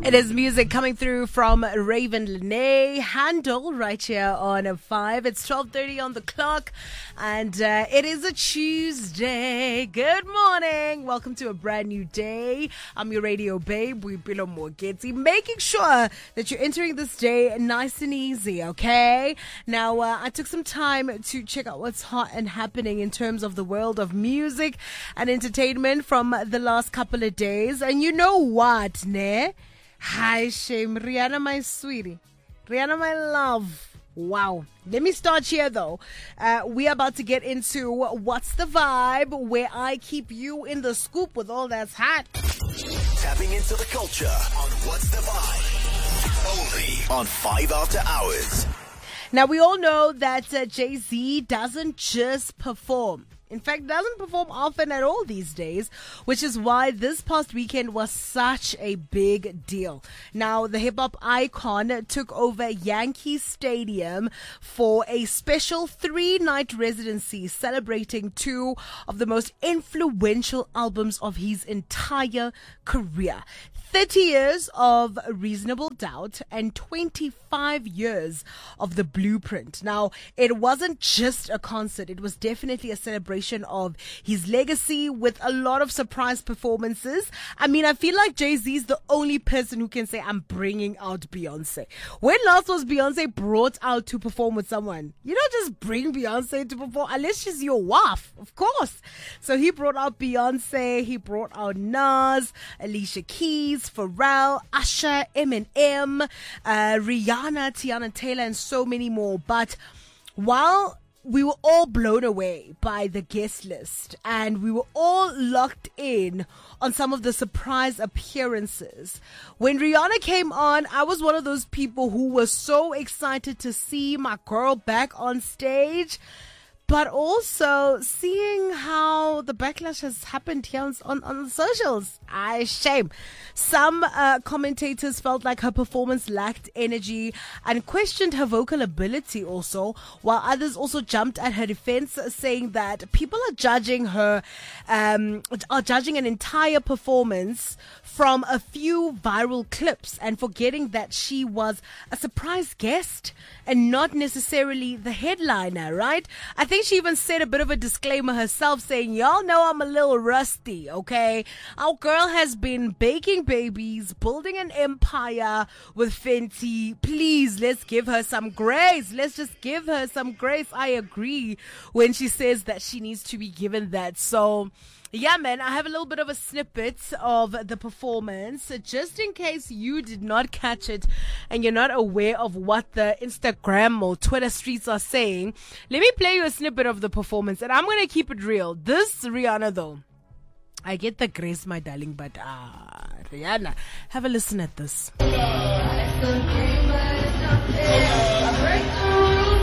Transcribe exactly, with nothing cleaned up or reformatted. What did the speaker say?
It is music coming through from Raven Lene, Handle, right here on five. It's twelve thirty on the clock, and uh, it is a Tuesday. Good morning. Welcome to a brand new day. I'm your radio babe, Boipelo Mogeti, making sure that you're entering this day nice and easy, okay? Now, uh, I took some time to check out what's hot and happening in terms of the world of music and entertainment from the last couple of days. And you know what, ne? Hi, shame. Rihanna, my sweetie. Rihanna, my love. Wow. Let me start here, though. Uh, we're about to get into What's the Vibe, where I keep you in the scoop with all that's hot. Tapping into the culture on What's the Vibe. Only on five After Hours. Now, we all know that uh, Jay-Z doesn't just perform. In fact, doesn't perform often at all these days, which is why this past weekend was such a big deal. Now, the hip-hop icon took over Yankee Stadium for a special three-night residency celebrating two of the most influential albums of his entire career. thirty years of Reasonable Doubt and twenty-five years of The Blueprint. Now, it wasn't just a concert. It was definitely a celebration of his legacy with a lot of surprise performances. I mean, I feel like Jay-Z is the only person who can say, I'm bringing out Beyonce. When last was Beyonce brought out to perform with someone? You don't just bring Beyonce to perform unless she's your wife, of course. So he brought out Beyonce. He brought out Nas, Alicia Keys, Pharrell, Usher, Eminem, uh, Rihanna, Tiana Taylor, and so many more. But while we were all blown away by the guest list and we were all locked in on some of the surprise appearances, when Rihanna came on, I was one of those people who was so excited to see my girl back on stage. But also seeing how the backlash has happened here on, on, on the socials. I shame. Some uh, commentators felt like her performance lacked energy and questioned her vocal ability also, while others also jumped at her defense, saying that people are judging her, um, are judging an entire performance from a few viral clips and forgetting that she was a surprise guest and not necessarily the headliner, right? I think she even said a bit of a disclaimer herself, saying, y'all know I'm a little rusty, okay? Our girl has been baking babies, building an empire with Fenty. Please, let's give her some grace. Let's just give her some grace. I agree when she says that she needs to be given that. So, yeah, man, I have a little bit of a snippet of the performance, just in case you did not catch it and you're not aware of what the Instagram or Twitter streets are saying. Let me play you a snippet of the performance, and I'm going to keep it real. This Rihanna, though, I get the grace, my darling, but ah, uh, Rihanna, have a listen at this.